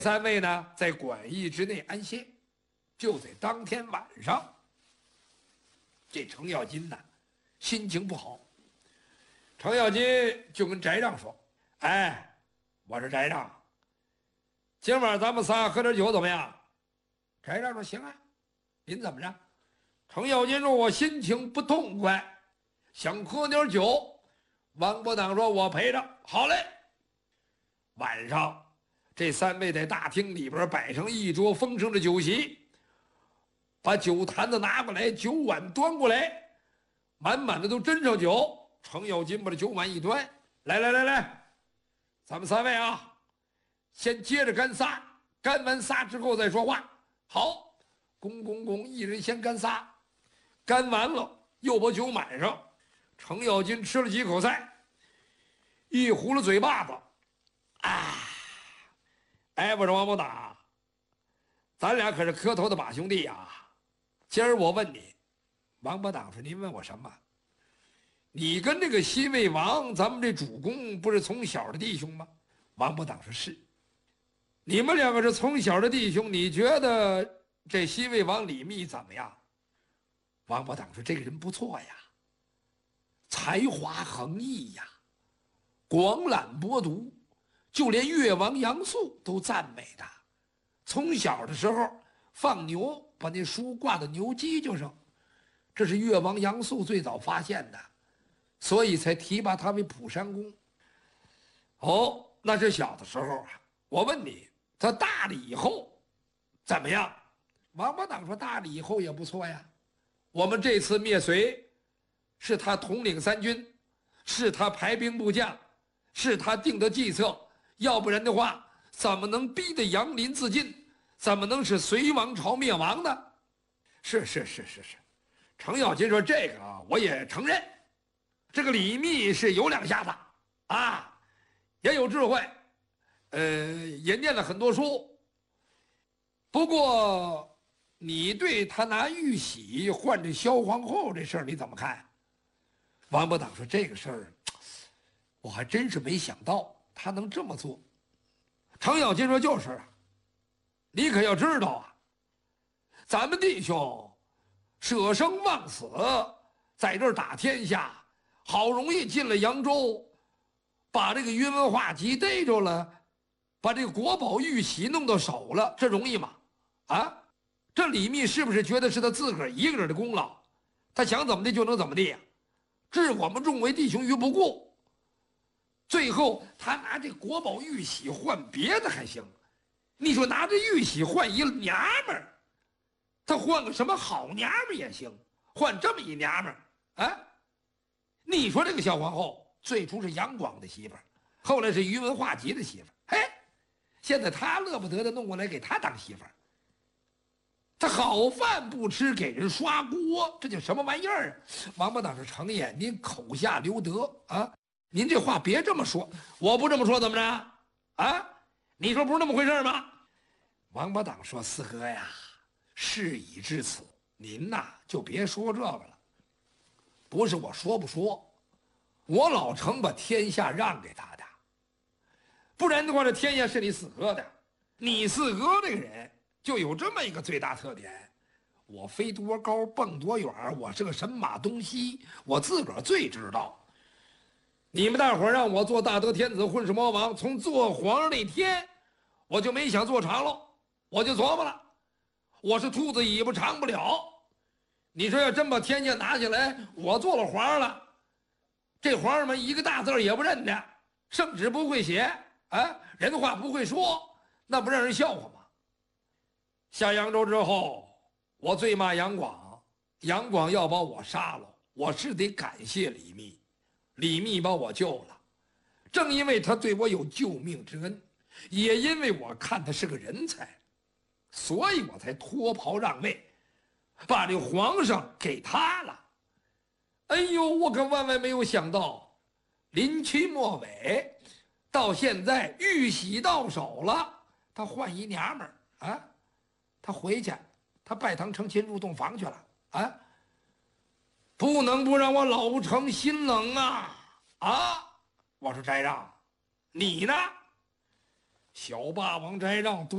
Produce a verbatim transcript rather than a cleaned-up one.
三位呢在馆驿之内安歇。就在当天晚上，这程咬金呢心情不好。程咬金就跟翟让说：“哎，我说翟让，今晚咱们仨喝点酒怎么样？”翟让说：“行啊，您怎么着？”程咬金说：“我心情不痛快，想喝点酒。”王伯党说：“我陪着。”好嘞。晚上，这三位在大厅里边摆上一桌丰盛的酒席，把酒坛子拿过来，酒碗端过来，满满的都斟上酒。程咬金把这酒碗一端，来来来来，咱们三位啊，先接着干仨，干完仨之后再说话。好，公公公，一人先干仨，干完了又把酒满上。程咬金吃了几口菜，一糊了嘴巴子，啊，哎，我说王伯党，咱俩可是磕头的把兄弟呀。今儿我问你，王伯党说：“您问我什么？你跟这个西魏王，咱们这主公不是从小的弟兄吗？”王伯党说：“是。”你们两个是从小的弟兄，你觉得这西魏王李密怎么样？王伯党说：“这个人不错呀，才华横溢呀，广览博读，就连越王杨素都赞美他。从小的时候放牛，把那书挂到牛犄角上，这是越王杨素最早发现的，所以才提拔他为普山公。哦，那是小的时候啊。我问你，他大了以后怎么样？”王伯党说：“大了以后也不错呀。我们这次灭隋，是他统领三军，是他排兵布将，是他定的计策，要不然的话，怎么能逼得杨林自尽？怎么能使隋王朝灭亡呢？”是是是是是，程咬金说：“这个啊，我也承认，这个李密是有两下子啊，也有智慧，呃，也念了很多书。不过，你对他拿玉玺换这萧皇后这事儿你怎么看？”王伯党说：“这个事儿，我还真是没想到他能这么做。”程咬金说：“就是啊，你可要知道啊，咱们弟兄舍生忘死，在这儿打天下，好容易进了扬州，把这个宇文化及逮着了，把这个国宝玉玺弄到手了，这容易吗？啊，这李密是不是觉得是他自个儿一个人的功劳？他想怎么地就能怎么地呀？置我们众位弟兄于不顾。最后他拿这国宝玉玺换别的还行，你说拿这玉玺换一娘们儿，他换个什么好娘们儿也行，换这么一娘们儿啊？你说这个小皇后最初是杨广的媳妇儿，后来是宇文化及的媳妇儿，嘿，现在他乐不得的弄过来给他当媳妇儿。他好饭不吃，给人刷锅，这叫什么玩意儿啊？王伯党说：“程爷，您口下留德啊，您这话别这么说，我不这么说怎么着啊？你说不是那么回事吗？”王伯党说：“四哥呀，事已至此，您呐就别说这个了。不是我说不说，我老程把天下让给他的，不然的话，这天下是你四哥的。你四哥这个人就有这么一个最大特点，我飞多高蹦多远，我是个神马东西，我自个儿最知道。你们大伙儿让我做大德天子混世魔王，从做皇上那天我就没想做长喽，我就琢磨了，我是兔子尾巴长不了。你说要真把天下拿下来，我做了皇上了，这皇上们一个大字也不认得，圣旨不会写啊，人话不会说，那不让人笑话吗？下扬州之后，我罪骂杨广，杨广要把我杀了，我是得感谢李密，李密把我救了。正因为他对我有救命之恩，也因为我看他是个人才，所以我才脱袍让位，把这皇上给他了。哎呦，我可万万没有想到，临期末尾，到现在玉玺到手了，他换一娘们儿啊。他回去，他拜堂成亲入洞房去了啊！不能不让我老程心冷啊啊！我说翟让，你呢？小霸王翟让多。